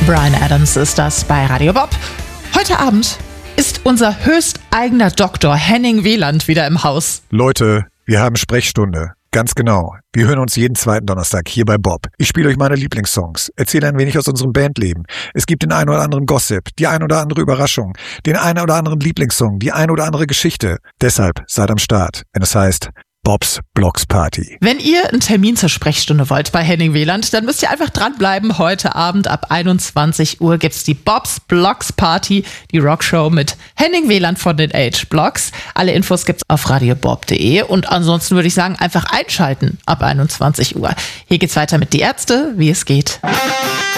Bryan Adams ist das bei Radio Bob. Heute Abend ist unser höchsteigener Doktor Henning Wieland wieder im Haus. Leute, wir haben Sprechstunde. Ganz genau. Wir hören uns jeden zweiten Donnerstag hier bei Bob. Ich spiele euch meine Lieblingssongs, erzähle ein wenig aus unserem Bandleben. Es gibt den einen oder anderen Gossip, die ein oder andere Überraschung, den einen oder anderen Lieblingssong, die ein oder andere Geschichte. Deshalb seid am Start, wenn es heißt Bobs Blocks Party. Wenn ihr einen Termin zur Sprechstunde wollt bei Henning Wieland, dann müsst ihr einfach dranbleiben. Heute Abend ab 21 Uhr gibt's die Bobs Blocks Party, die Rockshow mit Henning Wieland von den H-Blocks. Alle Infos gibt's auf radiobob.de und ansonsten würde ich sagen, einfach einschalten ab 21 Uhr. Hier geht's weiter mit Die Ärzte, wie es geht.